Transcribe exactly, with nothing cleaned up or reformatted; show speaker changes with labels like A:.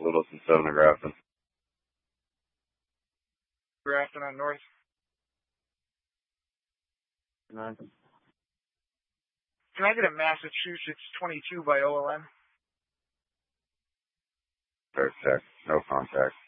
A: Littleton seven in Grafton.
B: Grafton on North.
A: Nine.
B: Can I get a Massachusetts twenty-two by O L N?
A: Third check. No contact.